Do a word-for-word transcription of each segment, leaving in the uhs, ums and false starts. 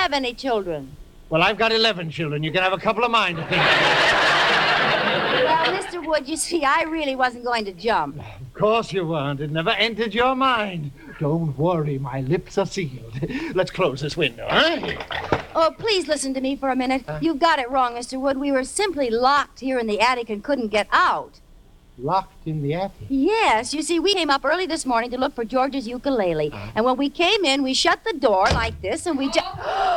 have any children. Well, I've got eleven children. You can have a couple of mine to think of. Well, Mister Wood, you see, I really wasn't going to jump. Of course you weren't. It never entered your mind. Don't worry, my lips are sealed. Let's close this window, huh? Oh, please listen to me for a minute. Huh? You've got it wrong, Mister Wood. We were simply locked here in the attic and couldn't get out. Locked in the attic? Yes. You see, we came up early this morning to look for George's ukulele. Uh-huh. And when we came in, we shut the door like this, and we just...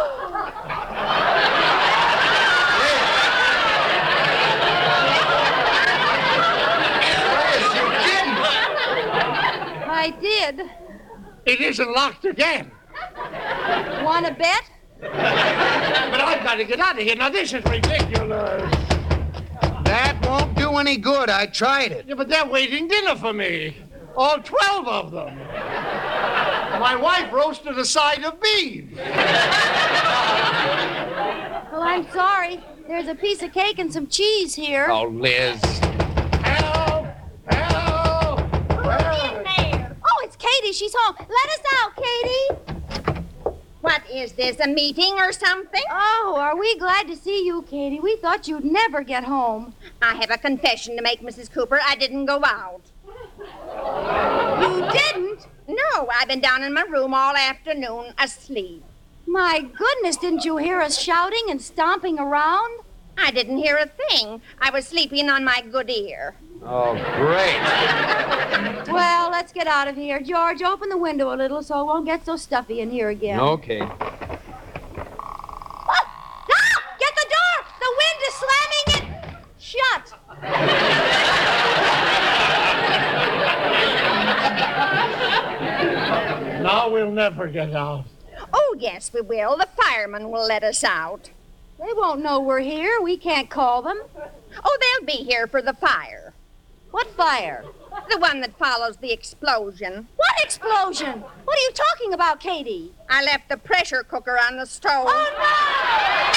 I did. It isn't locked again. Want to bet? But I've got to get out of here. Now, this is ridiculous. That won't do any good. I tried it. Yeah, but they're waiting dinner for me. All twelve of them. My wife roasted a side of beef. Well, I'm sorry. There's a piece of cake and some cheese here. Oh, Liz. Help! Help! Help! Oh, it's Katie. She's home. Let us out, Katie. What is this, a meeting or something? Oh, are we glad to see you, Katie. We thought you'd never get home. I have a confession to make, Missus Cooper. I didn't go out. You didn't? No, I've been down in my room all afternoon, asleep. My goodness, didn't you hear us shouting and stomping around? I didn't hear a thing. I was sleeping on my good ear. Oh, great. Well, let's get out of here. George, open the window a little so it won't get so stuffy in here again. Okay. Ah! Ah! Get the door! The wind is slamming it shut. Now we'll never get out. Oh, yes, we will. The firemen will let us out. They won't know we're here. We can't call them. Oh, they'll be here for the fire. What fire? The one that follows the explosion. What explosion? What are you talking about, Katie? I left the pressure cooker on the stove. Oh, no!